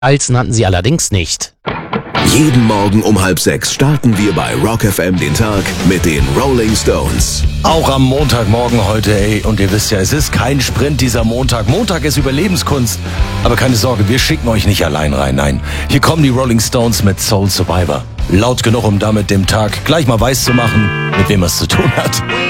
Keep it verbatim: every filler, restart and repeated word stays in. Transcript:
Als nannten sie allerdings nicht. Jeden Morgen um halb sechs starten wir bei Rock F M den Tag mit den Rolling Stones. Auch am Montagmorgen heute, ey. Und ihr wisst ja, es ist kein Sprint dieser Montag. Montag ist Überlebenskunst. Aber keine Sorge, wir schicken euch nicht allein rein. Nein, hier kommen die Rolling Stones mit Soul Survivor. Laut genug, um damit dem Tag gleich mal weiß zu machen, mit wem es zu tun hat.